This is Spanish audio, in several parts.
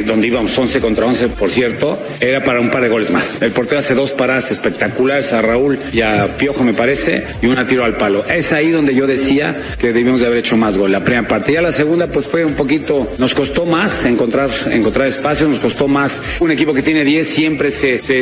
donde íbamos 11 contra 11, por cierto, era para un par de goles más. El portero hace 2 paradas espectaculares a Raúl y a Piojo, me parece, y una tiro al palo. Es ahí donde yo decía que debíamos de haber hecho más gol. La primera parte. Ya la segunda, pues fue un poquito, nos costó más encontrar espacios, nos costó más. Un equipo que tiene 10 siempre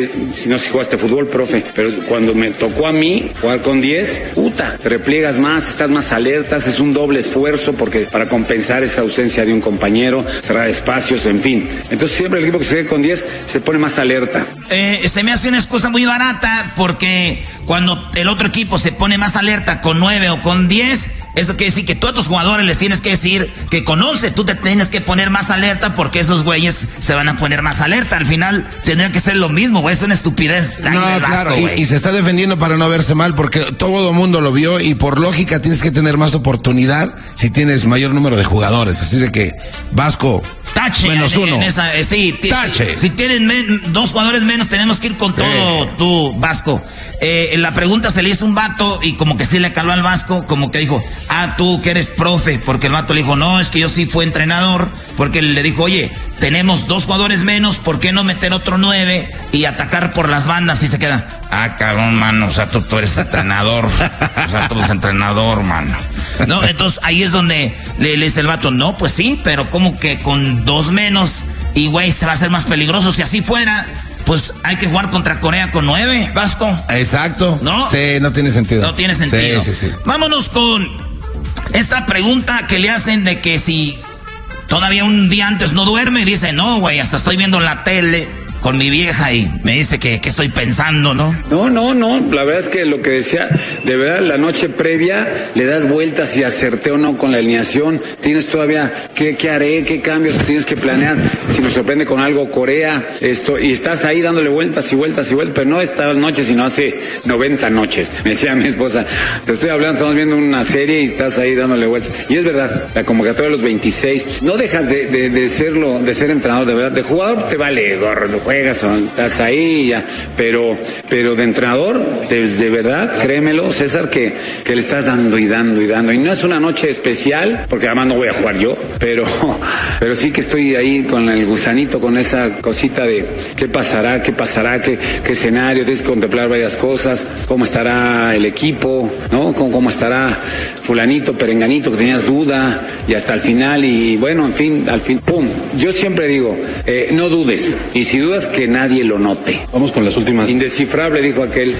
si no se jugaste fútbol, profe, pero cuando me tocó a mí jugar con 10, te repliegas más, estás más alertas, es un doble esfuerzo porque para compensar esa ausencia de un compañero, cerrar espacios, en fin. Entonces siempre el equipo que se queda con 10 se pone más alerta. Se me hace una excusa muy barata porque cuando el otro equipo se pone más alerta con 9 o con 10, eso quiere decir que tú a tus jugadores les tienes que decir que con 11 tú te tienes que poner más alerta porque esos güeyes se van a poner más alerta. Al final tendría que ser lo mismo, güey. Es una estupidez. No, claro, y se está defendiendo para no verse mal porque todo el mundo lo vio y por lógica tienes que tener más oportunidad si tienes mayor número de jugadores. Así de que Vasco, tache, -1. Sí, tache. Si tienen 2 jugadores menos, tenemos que ir con todo, tú, Vasco. La pregunta se le hizo un vato y como que sí le caló al Vasco, como que dijo, tú que eres profe, porque el vato le dijo, no, es que yo sí fui entrenador, porque le dijo, oye, tenemos 2 jugadores menos, ¿por qué no meter otro 9 y atacar por las bandas? Y se queda, cabrón, mano, o sea, tú eres entrenador, o sea, tú eres entrenador, mano. No, entonces ahí es donde le dice el vato, no, pues sí, pero como que con 2 menos, y güey, se va a hacer más peligroso. Si así fuera, pues hay que jugar contra Corea con 9, Vasco. Exacto. ¿No? Sí, no tiene sentido. No tiene sentido. Sí. Vámonos con esta pregunta que le hacen de que si todavía un día antes no duerme, dice, no, güey, hasta estoy viendo la tele con mi vieja y me dice que estoy pensando, ¿no? No, la verdad es que lo que decía, de verdad, la noche previa le das vueltas y acerté o no con la alineación, tienes todavía, ¿qué haré? ¿Qué cambios tienes que planear? Si nos sorprende con algo Corea, y estás ahí dándole vueltas y vueltas y vueltas, pero no esta noche, sino hace 90 noches. Me decía mi esposa, te estoy hablando, estamos viendo una serie y estás ahí dándole vueltas. Y es verdad, la convocatoria de los 26, no dejas de ser entrenador, de verdad, de jugador te vale gorro, juegas o estás ahí ya, pero de entrenador, de verdad, créemelo, César, que le estás dando y no es una noche especial, porque además no voy a jugar yo, pero sí que estoy ahí con el gusanito, con esa cosita de qué pasará, qué escenario, tienes que contemplar varias cosas, cómo estará el equipo, ¿no? Cómo estará fulanito, perenganito, que tenías duda, y hasta el final, y bueno, al fin, pum. Yo siempre digo, no dudes, y si dudas, que nadie lo note. Vamos con las últimas. Indescifrable, dijo aquel.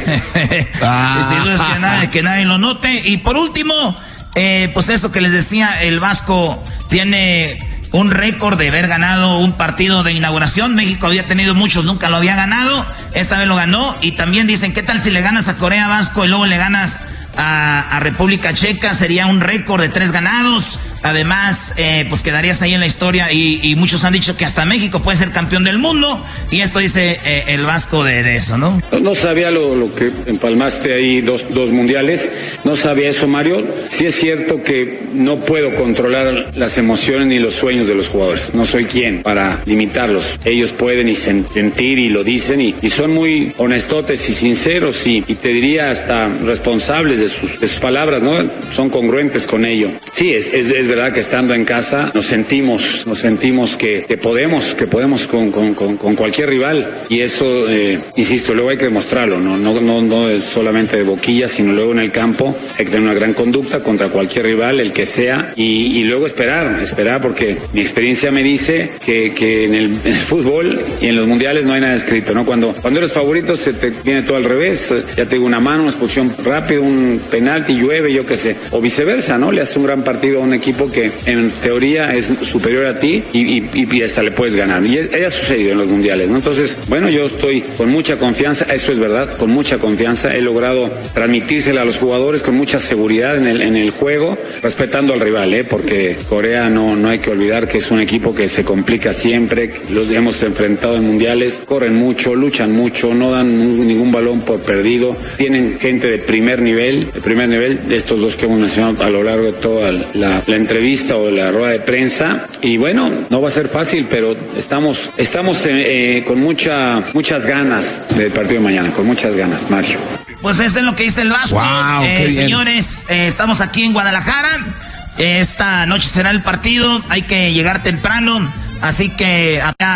Si dudas que nadie lo note. Y por último, pues eso que les decía, el Vasco tiene un récord de haber ganado un partido de inauguración. México había tenido muchos, nunca lo había ganado. Esta vez lo ganó. Y también dicen, ¿qué tal si le ganas a Corea, Vasco, y luego le ganas a República Checa? Sería un récord de 3 ganados. Además, pues quedarías ahí en la historia y muchos han dicho que hasta México puede ser campeón del mundo. Y esto dice el Vasco de eso, ¿no? No sabía lo que empalmaste ahí, dos mundiales. No sabía eso, Mario. Sí es cierto que no puedo controlar las emociones ni los sueños de los jugadores. No soy quien para limitarlos. Ellos pueden y sentir y lo dicen y son muy honestotes y sinceros y te diría hasta responsables de sus palabras, ¿no? Son congruentes con ello. Sí, es verdad que estando en casa nos sentimos que podemos con cualquier rival y eso, insisto, luego hay que demostrarlo, no es solamente de boquilla, sino luego en el campo hay que tener una gran conducta contra cualquier rival, el que sea, y luego esperar porque mi experiencia me dice que en el fútbol y en los mundiales no hay nada escrito, ¿no? Cuando eres favorito se te viene todo al revés, ya te digo, una mano, una expulsión rápida, un penalti, llueve, yo qué sé, o viceversa, ¿no? Le haces un gran partido a un equipo que en teoría es superior a ti y hasta le puedes ganar. Y ha sucedido en los mundiales, ¿no? Entonces, bueno, yo estoy con mucha confianza, eso es verdad, con mucha confianza. He logrado transmitírsela a los jugadores con mucha seguridad en el juego, respetando al rival, porque Corea no hay que olvidar que es un equipo que se complica siempre, los hemos enfrentado en mundiales, corren mucho, luchan mucho, no dan ningún balón por perdido, tienen gente de primer nivel de estos dos que hemos mencionado a lo largo de toda la entrevista o la rueda de prensa, y bueno, no va a ser fácil, pero estamos con muchas ganas del partido de mañana, con muchas ganas, Mario. Pues eso es lo que dice el Vasco. Wow, señores, estamos aquí en Guadalajara, esta noche será el partido, hay que llegar temprano, así que acá